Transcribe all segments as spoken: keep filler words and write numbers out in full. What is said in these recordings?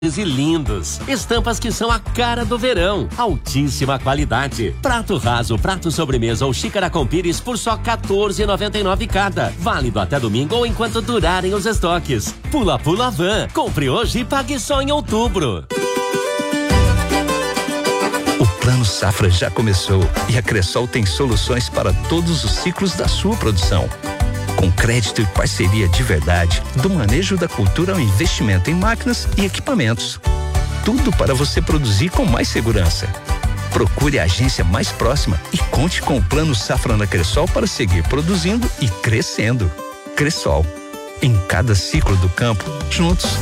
e lindos. Estampas que são a cara do verão. Altíssima qualidade. Prato raso, prato sobremesa ou xícara com pires por só quatorze e noventa e nove cada. Válido até domingo ou enquanto durarem os estoques. Pula Pula Van. Compre hoje e pague só em outubro. O Plano Safra já começou e a Cressol tem soluções para todos os ciclos da sua produção. Com crédito e parceria de verdade, do manejo da cultura ao investimento em máquinas e equipamentos. Tudo para você produzir com mais segurança. Procure a agência mais próxima e conte com o Plano Safra na Cressol para seguir produzindo e crescendo. Cressol, em cada ciclo do campo, juntos.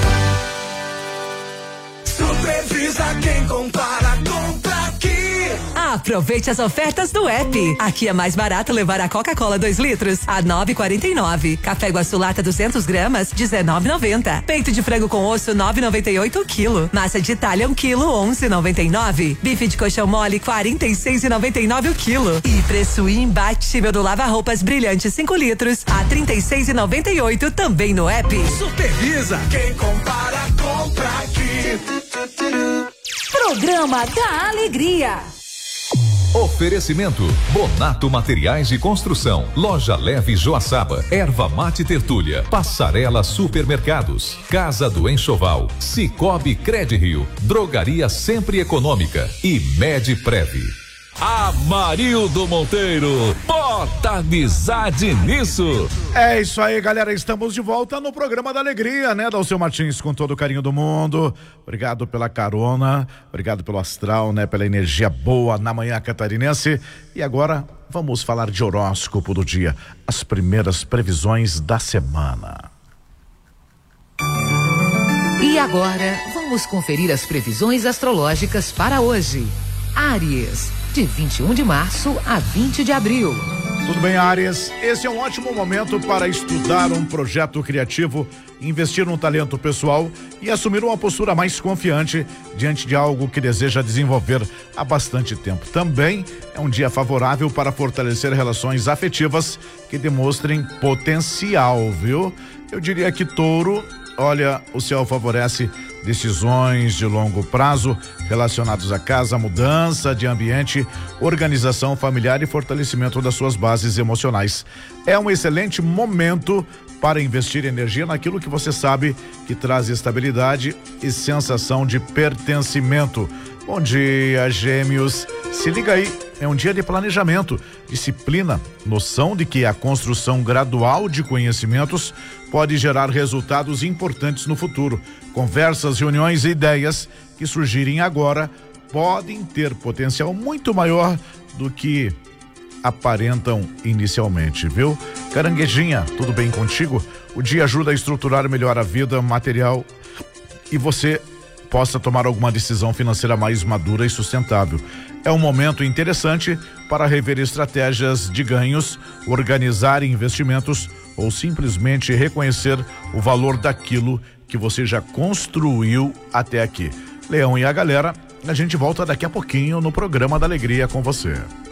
Supervisa quem compara, compra aqui. Aproveite as ofertas do app. Aqui é mais barato levar a Coca-Cola dois litros a nove e quarenta e nove. Café Iguaçu Lata duzentos gramas, dezenove e noventa. Peito de frango com osso, nove e noventa e oito o quilo. Massa de Itália um quilo, onze e noventa e nove. Bife de colchão mole, quarenta e seis e noventa e nove o quilo. E preço imbatível do lava-roupas brilhante cinco litros a trinta e seis e noventa e oito também no app. Supervisa quem compara, compra aqui. Programa da Alegria. Oferecimento: Bonato Materiais de Construção, Loja Leve Joaçaba, Erva Mate Tertúlia, Passarela Supermercados, Casa do Enxoval, Cicobi Credirio, Drogaria Sempre Econômica e Medprev. Amarildo Monteiro, bota amizade nisso. É isso aí, galera, estamos de volta no programa da Alegria, né, Dalceu Martins, com todo o carinho do mundo. Obrigado pela carona, obrigado pelo astral, né, pela energia boa na manhã catarinense. E agora vamos falar de horóscopo do dia, as primeiras previsões da semana. E agora vamos conferir as previsões astrológicas para hoje. Áries, de vinte e um de março a vinte de abril. Tudo bem, Áries? Esse é um ótimo momento para estudar um projeto criativo, investir num talento pessoal e assumir uma postura mais confiante diante de algo que deseja desenvolver há bastante tempo. Também é um dia favorável para fortalecer relações afetivas que demonstrem potencial, viu? Eu diria que Touro, olha, o céu favorece decisões de longo prazo relacionados à casa, mudança de ambiente, organização familiar e fortalecimento das suas bases emocionais. É um excelente momento para investir energia naquilo que você sabe que traz estabilidade e sensação de pertencimento. Bom dia, Gêmeos. Se liga aí, é um dia de planejamento, disciplina, noção de que a construção gradual de conhecimentos pode gerar resultados importantes no futuro. Conversas, reuniões e ideias que surgirem agora podem ter potencial muito maior do que aparentam inicialmente, viu? Caranguejinha, tudo bem contigo? O dia ajuda a estruturar melhor a vida material e você possa tomar alguma decisão financeira mais madura e sustentável. É um momento interessante para rever estratégias de ganhos, organizar investimentos ou simplesmente reconhecer o valor daquilo que você já construiu até aqui. Leão e a galera, a gente volta daqui a pouquinho no programa da Alegria com você.